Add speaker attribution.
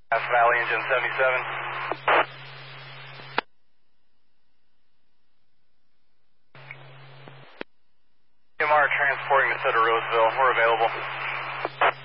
Speaker 1: Grass Valley, engine 77. MR transporting to Sutter Roseville. We're available.